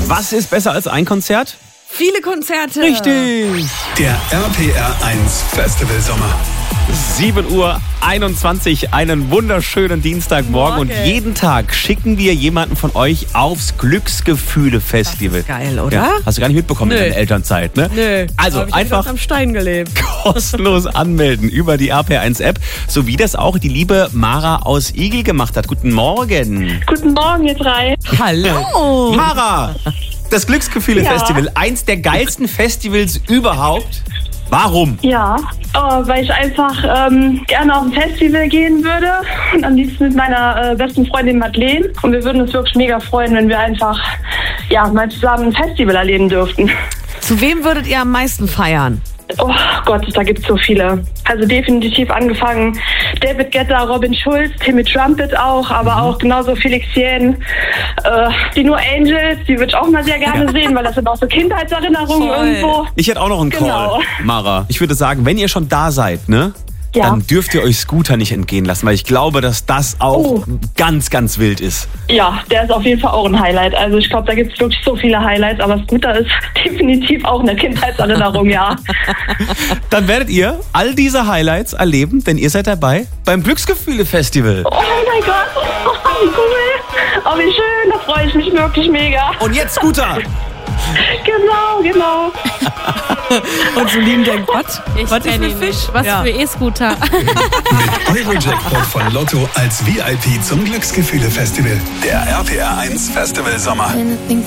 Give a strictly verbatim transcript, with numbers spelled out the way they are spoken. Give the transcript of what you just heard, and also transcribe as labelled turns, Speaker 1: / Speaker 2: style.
Speaker 1: Was ist besser als ein Konzert?
Speaker 2: Viele Konzerte.
Speaker 1: Richtig.
Speaker 3: Der R P R eins Festival Sommer.
Speaker 1: sieben Uhr einundzwanzig, einen wunderschönen Dienstagmorgen.
Speaker 2: Morgen.
Speaker 1: Und jeden Tag schicken wir jemanden von euch aufs Glücksgefühle-Festival.
Speaker 2: Das ist geil, oder?
Speaker 1: Ja, hast du gar nicht mitbekommen
Speaker 2: Nö.
Speaker 1: in deiner Elternzeit, ne?
Speaker 2: Nö.
Speaker 1: Also
Speaker 2: hab ich
Speaker 1: einfach
Speaker 2: am Stein gelebt.
Speaker 1: kostenlos anmelden über die R P R eins App, so wie das auch die liebe Mara aus Igel gemacht hat. Guten Morgen.
Speaker 4: Guten Morgen, ihr drei.
Speaker 2: Hallo.
Speaker 1: Mara, das Glücksgefühle-Festival, eins der geilsten Festivals überhaupt. Warum?
Speaker 4: Ja, oh, weil ich einfach ähm, gerne auf ein Festival gehen würde und am liebsten mit meiner äh, besten Freundin Madeleine. Und wir würden uns wirklich mega freuen, wenn wir einfach ja, mal zusammen ein Festival erleben dürften.
Speaker 2: Zu wem würdet ihr am meisten feiern?
Speaker 4: Oh Gott, da gibt es so viele. Also definitiv angefangen David Guetta, Robin Schulz, Timmy Trumpet auch, aber mhm. auch genauso Felix Jähn. Äh, die No Angels, die würde ich auch mal sehr gerne sehen, weil das sind auch so Kindheitserinnerungen
Speaker 2: Voll.
Speaker 4: irgendwo.
Speaker 1: Ich hätte auch noch einen
Speaker 4: Genau.
Speaker 1: Call, Mara. Ich würde sagen, wenn ihr schon da seid, ne?
Speaker 4: Ja.
Speaker 1: Dann dürft ihr euch Scooter nicht entgehen lassen, weil ich glaube, dass das auch
Speaker 4: Oh.
Speaker 1: ganz, ganz wild ist.
Speaker 4: Ja, der ist auf jeden Fall auch ein Highlight. Also ich glaube, da gibt es wirklich so viele Highlights, aber Scooter ist definitiv auch eine Kindheitserinnerung, ja.
Speaker 1: Dann werdet ihr all diese Highlights erleben, denn ihr seid dabei beim Glücksgefühle-Festival.
Speaker 4: Oh mein Gott, oh, wie cool. Oh, wie schön, da freue ich mich wirklich mega.
Speaker 1: Und jetzt Scooter!
Speaker 4: Genau, genau.
Speaker 2: Und Solin denkt, was?
Speaker 5: Ich
Speaker 2: Was ist
Speaker 5: kenn
Speaker 2: mit
Speaker 5: ihn
Speaker 2: Fisch?
Speaker 5: nicht. Was
Speaker 2: Ja.
Speaker 5: für E-Scooter.
Speaker 3: Mit Eurojackpot von Lotto als V I P zum Glücksgefühle Festival. Der R P R eins Festival Sommer.
Speaker 6: Anything